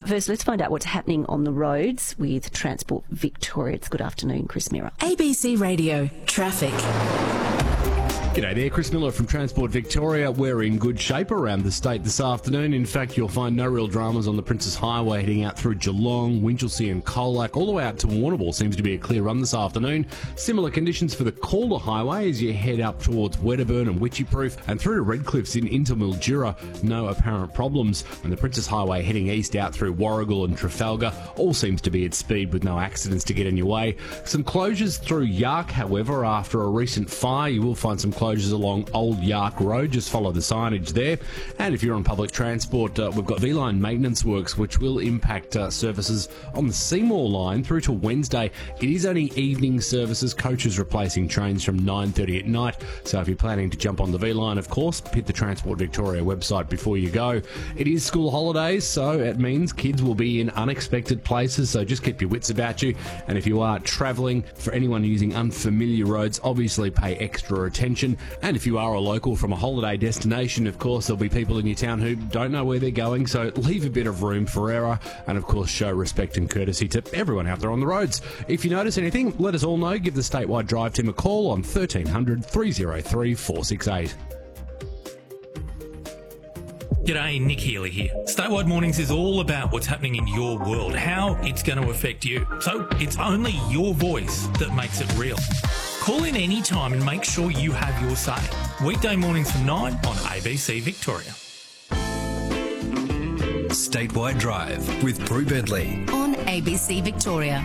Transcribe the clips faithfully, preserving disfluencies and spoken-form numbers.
First, let's find out what's happening on the roads with Transport Victoria. It's good afternoon, Chris Miller. A B C Radio Traffic. G'day there, Chris Miller from Transport Victoria. We're in good shape around the state this afternoon. In fact, you'll find no real dramas on the Princes Highway heading out through Geelong, Winchelsea and Colac. All the way out to Warrnambool seems to be a clear run this afternoon. Similar conditions for the Calder Highway as you head up towards Wedderburn and Witchyproof and through to Redcliffs in into Mildura. No apparent problems. And the Princes Highway heading east out through Warragul and Trafalgar all seems to be at speed with no accidents to get in your way. Some closures through Yark, however, after a recent fire. You will find some closures along Old Yark Road. Just follow the signage there. And if you're on public transport, uh, we've got V-Line maintenance works which will impact uh, services on the Seymour line through to Wednesday. It is only evening services, coaches replacing trains from nine thirty at night. So if you're planning to jump on the V-Line, of course, hit the Transport Victoria website before you go. It is school holidays, so it means kids will be in unexpected places, so just keep your wits about you. And if you are travelling, for anyone using unfamiliar roads, obviously pay extra attention. And if you are a local from a holiday destination, of course, there'll be people in your town who don't know where they're going, so leave a bit of room for error and, of course, show respect and courtesy to everyone out there on the roads. If you notice anything, let us all know. Give the Statewide Drive team a call on thirteen hundred, three oh three, four six eight. G'day, Nick Healy here. Statewide Mornings is all about what's happening in your world, how it's going to affect you. So it's only your voice that makes it real. Call in any time and make sure you have your say. Weekday mornings from nine on A B C Victoria. Statewide Drive with Prue Bentley On A B C Victoria.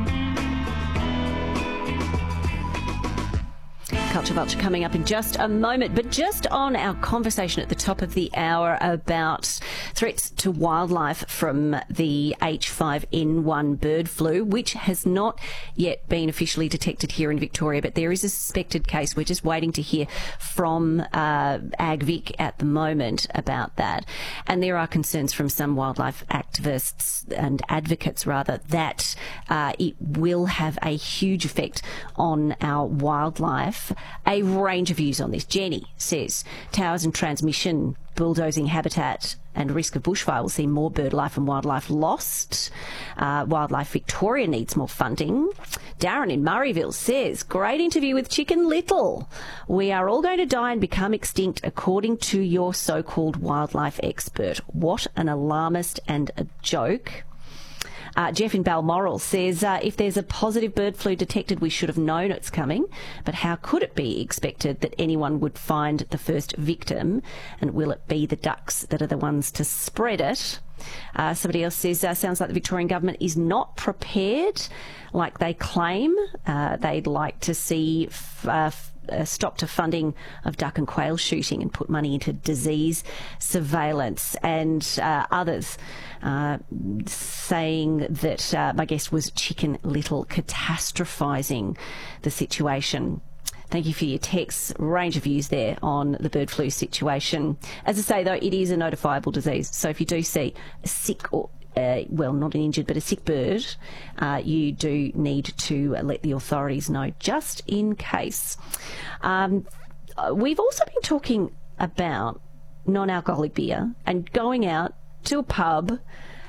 Culture Vulture coming up in just a moment, but just on our conversation at the top of the hour about threats to wildlife from the H five N one bird flu, which has not yet been officially detected here in Victoria, but there is a suspected case. We're just waiting to hear from uh, AgVic at the moment about that. And there are concerns from some wildlife activists and advocates, rather, that uh, it will have a huge effect on our wildlife. A range of views on this. Jenny says towers and transmission, bulldozing habitat and risk of bushfire will see more bird life and wildlife lost. Uh, Wildlife Victoria needs more funding. Darren in Murrayville says, great interview with Chicken Little. We are all going to die and become extinct according to your so-called wildlife expert. What an alarmist and a joke. Uh, Jeff in Balmoral says, uh, if there's a positive bird flu detected, we should have known it's coming. But how could it be expected that anyone would find the first victim? And will it be the ducks that are the ones to spread it? Uh, somebody else says, uh, sounds like the Victorian government is not prepared like they claim. Uh, they'd like to see f- uh, f- a stop to funding of duck and quail shooting and put money into disease surveillance. And uh, others uh, saying that uh, my guest was Chicken Little, catastrophising the situation. Thank you for your texts. Range of views there on the bird flu situation. As I say, though, it is a notifiable disease. So if you do see a sick or Uh, well, not an injured, but a sick bird, uh, you do need to let the authorities know, just in case. Um, we've also been talking about non-alcoholic beer and going out to a pub,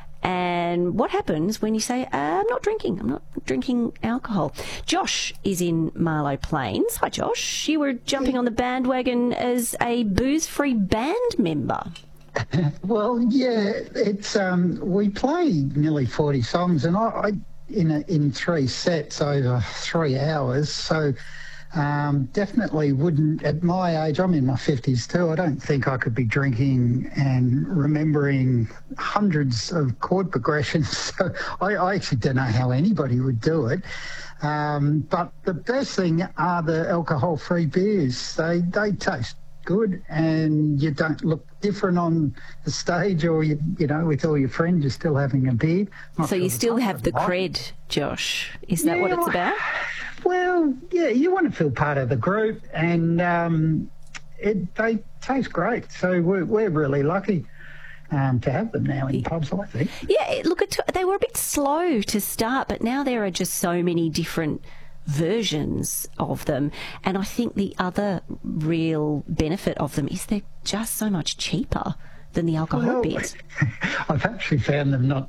and what happens when you say, uh, I'm not drinking, I'm not drinking alcohol. Josh is in Marlow Plains. Hi, Josh. You were jumping on the bandwagon as a booze-free band member. Well, yeah, it's um, we play nearly forty songs, and I, I in a, in three sets over three hours. So um, definitely wouldn't at my age. I'm in my fifties too. I don't think I could be drinking and remembering hundreds of chord progressions. So I, I actually don't know how anybody would do it. Um, but the best thing are the alcohol-free beers. They they taste good, and you don't look different on the stage, or you you know with all your friends you're still having a beer. Not so sure you still have the right. cred, Josh. Is that yeah, what it's about? Well, yeah, you want to feel part of the group, and um, it they taste great. So we're we're really lucky um, to have them now in pubs, I think. Yeah, look, it, they were a bit slow to start, but now there are just so many different versions of them, and I think the other real benefit of them is they're just so much cheaper than the alcohol well, beers. I've actually found them not